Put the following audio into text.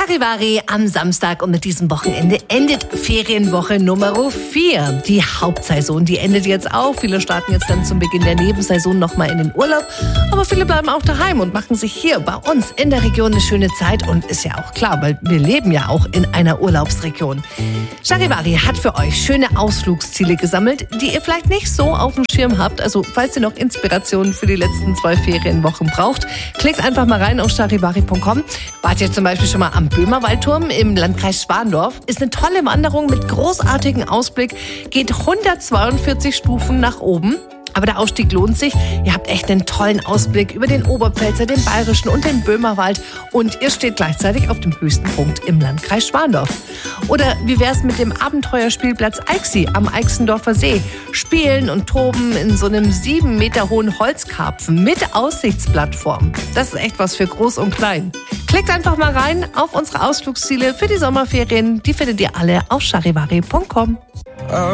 Charivari am Samstag und mit diesem Wochenende endet Ferienwoche Nummer 4. Die Hauptsaison, die endet jetzt auch. Viele starten jetzt dann zum Beginn der Nebensaison nochmal in den Urlaub. Aber viele bleiben auch daheim und machen sich hier bei uns in der Region eine schöne Zeit. Und ist ja auch klar, weil wir leben ja auch in einer Urlaubsregion. Charivari hat für euch schöne Ausflugsziele gesammelt, die ihr vielleicht nicht so auf dem Schirm habt. Also falls ihr noch Inspirationen für die letzten 2 Ferienwochen braucht, klickt einfach mal rein auf charivari.com. Wart ihr zum Beispiel schon mal am Böhmerwaldturm im Landkreis Schwandorf? Ist eine tolle Wanderung mit großartigem Ausblick, geht 142 Stufen nach oben. Aber der Ausstieg lohnt sich. Ihr habt echt einen tollen Ausblick über den Oberpfälzer, den Bayerischen und den Böhmerwald. Und ihr steht gleichzeitig auf dem höchsten Punkt im Landkreis Schwandorf. Oder wie wär's mit dem Abenteuerspielplatz Eichsee am Eichsendorfer See? Spielen und toben in so einem 7 Meter hohen Holzkarpfen mit Aussichtsplattform. Das ist echt was für Groß und Klein. Klickt einfach mal rein auf unsere Ausflugsziele für die Sommerferien. Die findet ihr alle auf charivari.com.